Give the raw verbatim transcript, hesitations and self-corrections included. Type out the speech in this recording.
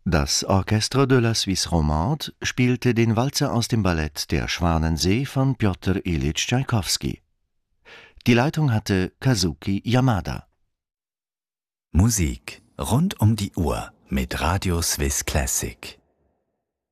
Das Orchestre de la Suisse Romande spielte den Walzer aus dem Ballett Der Schwanensee von Pjotr Iljitsch Tschaikowski. Die Leitung hatte Kazuki Yamada. Musik rund um die Uhr mit Radio Swiss Classic.